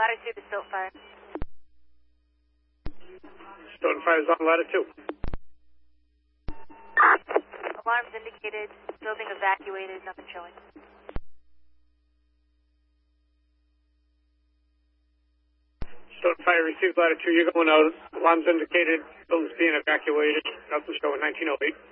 Ladder 2 to Stoat Fire. Stoat Fire is on Ladder 2. Alarms indicated, building evacuated, nothing showing. Stoat Fire received Ladder 2, you're going out. Alarms indicated, building's being evacuated, nothing showing, 1908.